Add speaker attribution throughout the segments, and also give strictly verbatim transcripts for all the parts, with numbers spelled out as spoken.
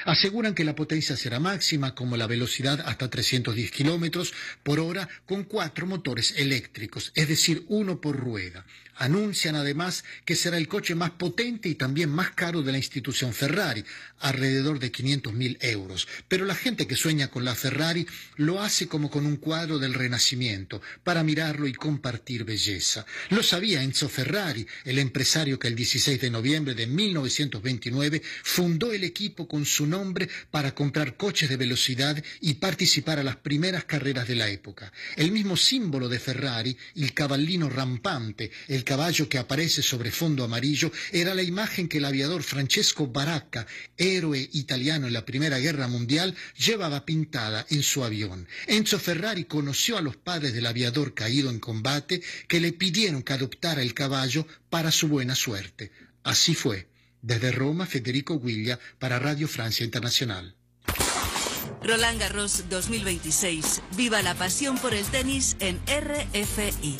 Speaker 1: Aseguran que la potencia será máxima, como la velocidad hasta trescientos diez kilómetros por hora, con cuatro motores eléctricos, es decir, uno por rueda. Anuncian además que será el coche más potente y también más caro de la institución Ferrari, alrededor de quinientos mil euros. Pero la gente que sueña con la Ferrari lo hace como con un cuadro del Renacimiento, para mirarlo y compartir belleza. Lo sabía Enzo Ferrari, el empresario que el dieciséis de noviembre de mil novecientos veintinueve fundó el equipo con su nombre para comprar coches de velocidad y participar a las primeras carreras de la época. El mismo símbolo de Ferrari, el cavallino rampante, el caballo que aparece sobre fondo amarillo, era la imagen que el aviador Francesco Baracca, héroe italiano en la Primera Guerra Mundial, llevaba pintada en su avión. Enzo Ferrari conoció a los padres del aviador caído en combate, que le pidieron que adoptara el caballo para su buena suerte. Así fue. Desde Roma, Federico Guiglia para Radio Francia Internacional.
Speaker 2: Roland Garros dos mil veintiséis. Viva la pasión por el tenis en R F I.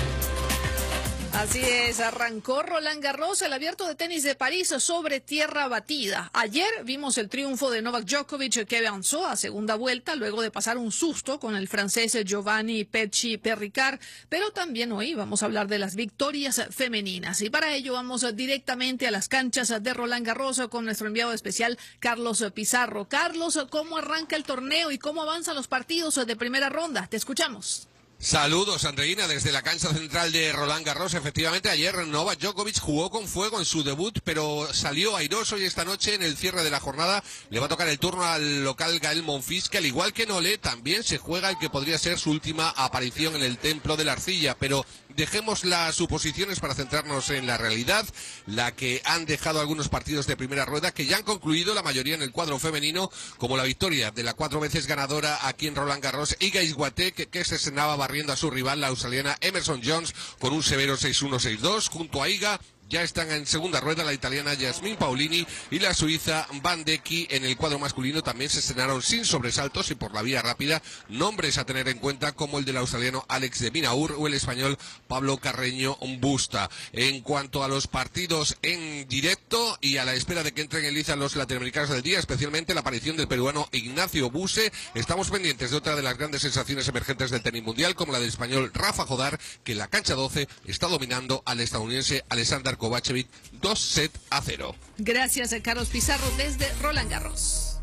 Speaker 3: Así es, arrancó Roland Garros, el abierto de tenis de París sobre tierra batida. Ayer vimos el triunfo de Novak Djokovic, que avanzó a segunda vuelta luego de pasar un susto con el francés Giovanni Pecci Perricard, pero también hoy vamos a hablar de las victorias femeninas. Y para ello vamos directamente a las canchas de Roland Garros con nuestro enviado especial Carlos Pizarro. Carlos, ¿cómo arranca el torneo y cómo avanzan los partidos de primera ronda? Te escuchamos.
Speaker 4: Saludos, Andreina, desde la cancha central de Roland Garros. Efectivamente, ayer Novak Djokovic jugó con fuego en su debut, pero salió airoso, y esta noche, en el cierre de la jornada, le va a tocar el turno al local Gael Monfils, que al igual que Nole, también se juega el que podría ser su última aparición en el Templo de la Arcilla. Pero dejemos las suposiciones para centrarnos en la realidad, la que han dejado algunos partidos de primera rueda, que ya han concluido, la mayoría en el cuadro femenino, como la victoria de la cuatro veces ganadora aquí en Roland Garros, Iga Swiatek, que se estrenaba barriendo a su rival, la australiana Emerson Jones, con un severo seis uno seis dos. Junto a Iga ya están en segunda rueda la italiana Jasmine Paolini y la suiza Van de Eki. En el cuadro masculino también se estrenaron sin sobresaltos y por la vía rápida nombres a tener en cuenta, como el del australiano Alex de Minaur o el español Pablo Carreño Busta. En cuanto a los partidos en directo y a la espera de que entren en liza los latinoamericanos del día, especialmente la aparición del peruano Ignacio Buse, estamos pendientes de otra de las grandes sensaciones emergentes del tenis mundial, como la del español Rafa Jodar, que en la cancha doce está dominando al estadounidense Alexander Kovacevic dos sets a cero.
Speaker 3: Gracias, Carlos Pizarro, desde Roland Garros.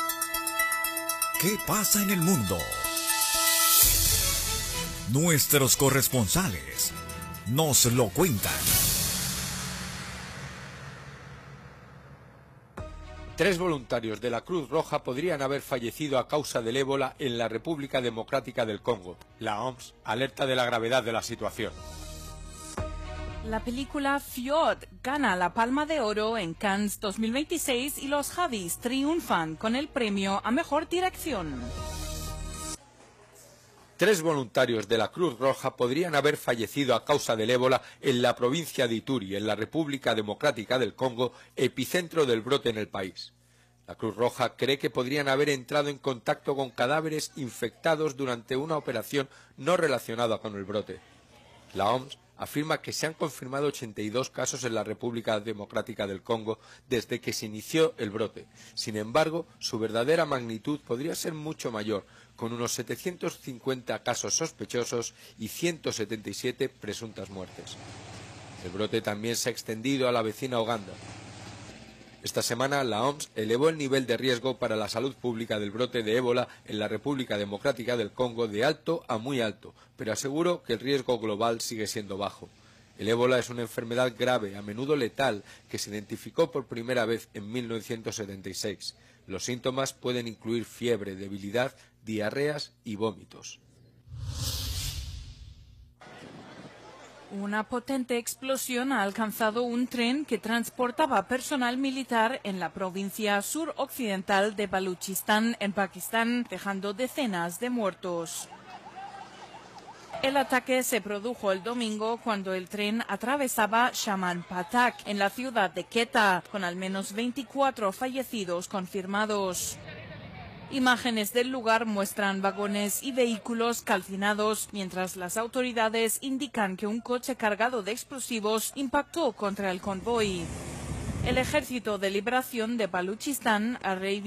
Speaker 5: ¿Qué pasa en el mundo? Nuestros corresponsales nos lo cuentan.
Speaker 6: Tres voluntarios de la Cruz Roja podrían haber fallecido a causa del ébola en la República Democrática del Congo. La O M S alerta de la gravedad de la situación.
Speaker 7: La película Fjord gana la Palma de Oro en Cannes dos mil veintiséis y los Javis triunfan con el premio a Mejor Dirección.
Speaker 6: Tres voluntarios de la Cruz Roja podrían haber fallecido a causa del ébola en la provincia de Ituri, en la República Democrática del Congo, epicentro del brote en el país. La Cruz Roja cree que podrían haber entrado en contacto con cadáveres infectados durante una operación no relacionada con el brote. La O M S afirma que se han confirmado ochenta y dos casos en la República Democrática del Congo desde que se inició el brote. Sin embargo, su verdadera magnitud podría ser mucho mayor, con unos setecientos cincuenta casos sospechosos y ciento setenta y siete presuntas muertes. El brote también se ha extendido a la vecina Uganda. Esta semana la O M S elevó el nivel de riesgo para la salud pública del brote de ébola en la República Democrática del Congo de alto a muy alto, pero aseguró que el riesgo global sigue siendo bajo. El ébola es una enfermedad grave, a menudo letal, que se identificó por primera vez en mil novecientos setenta y seis. Los síntomas pueden incluir fiebre, debilidad, diarreas y vómitos.
Speaker 7: Una potente explosión ha alcanzado un tren que transportaba personal militar en la provincia suroccidental de Baluchistán, en Pakistán, dejando decenas de muertos. El ataque se produjo el domingo cuando el tren atravesaba Shaman Patak, en la ciudad de Quetta, con al menos veinticuatro fallecidos confirmados. Imágenes del lugar muestran vagones y vehículos calcinados, mientras las autoridades indican que un coche cargado de explosivos impactó contra el convoy. El Ejército de Liberación de Baluchistán ha reivindicado